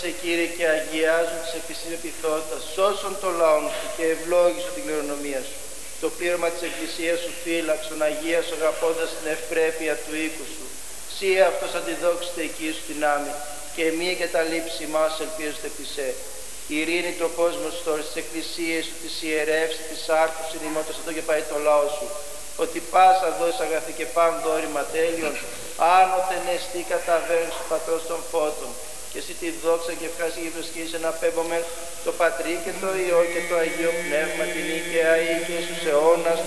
σε Κύριε και αγιάζουν τις εκκλησίες επιθότητας, σώσον το λαόν σου και ευλόγησον την κληρονομία σου. Το πλήρωμα της εκκλησίας σου φύλαξον, αγία σου αγαπώντας την ευπρέπεια του οίκου σου. Σύ αυτός αντιδόξεται εκεί σου δυνάμει και μη εγκαταλείψει μας ελπίζονται πισέ. Ειρήνη το κόσμο σου τώρα στις εκκλησίες σου, τις ιερεύσεις, τις άρκους, συνημώτως εδώ και πάει το λαό σου. Ότι πάσα δώσει αγαθή και παν δόρημα τέλειον, άνωθεν εστί καταβαίνουν σου πατρός των φώτων. Και εσύ τη δόξα και ευχάση και προσκύνηση να πέμπομεν το Πατρί και το Υιό και το Αγίο Πνεύμα την Ίκαια ή και στους αιώνας